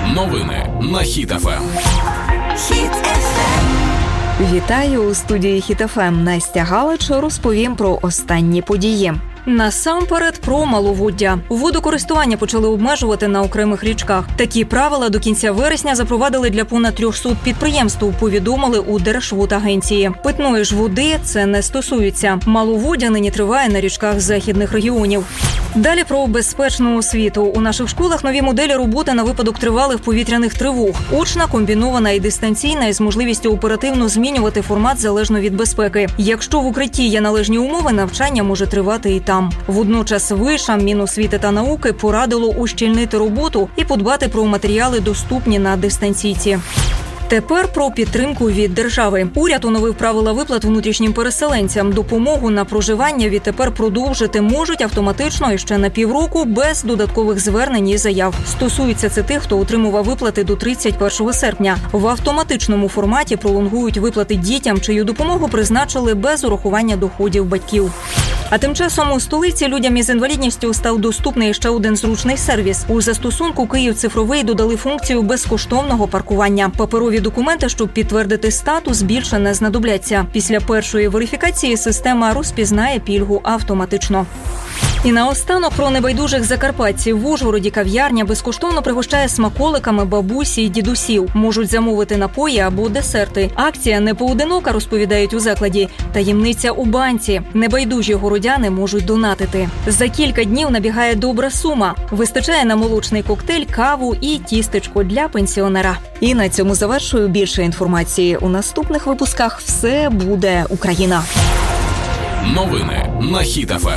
Новини на Хіт ФМ. Вітаю у студії Хіт ФМ. Настя Галич розповім про останні події. Насамперед про маловоддя. Водокористування почали обмежувати на окремих річках. Такі правила до кінця вересня запровадили для понад 300 підприємств, повідомили у Держводагенції. Питної ж води це не стосується. Маловоддя нині триває на річках західних регіонів. Далі про безпечну освіту. У наших школах нові моделі роботи на випадок тривалих повітряних тривог. Очна, комбінована і дистанційна із можливістю оперативно змінювати формат залежно від безпеки. Якщо в укритті є належні умови, навчання може тривати і там. Водночас вишам Міносвіти та науки порадило ущільнити роботу і подбати про матеріали, доступні на дистанційці. Тепер про підтримку від держави. Уряд оновив правила виплат внутрішнім переселенцям. Допомогу на проживання відтепер продовжити можуть автоматично і ще на півроку без додаткових звернень і заяв. Стосується це тих, хто отримував виплати до 31 серпня. В автоматичному форматі пролонгують виплати дітям, чию допомогу призначили без урахування доходів батьків. А тим часом у столиці людям із інвалідністю став доступний ще один зручний сервіс. У застосунку «Київ цифровий» додали функцію безкоштовного паркування. Паперові документи, щоб підтвердити статус, більше не знадобляться. Після першої верифікації система розпізнає пільгу автоматично. І наостанок про небайдужих закарпатців. В Ужгороді кав'ярня безкоштовно пригощає смаколиками бабусі й дідусів. Можуть замовити напої або десерти. Акція не поодинока, розповідають у закладі. Таємниця у банці. Небайдужі городяни можуть донатити. За кілька днів набігає добра сума. Вистачає на молочний коктейль, каву і тістечко для пенсіонера. І на цьому завершую. Більше інформації у наступних випусках. Все буде Україна. Новини на Хіт ФМ.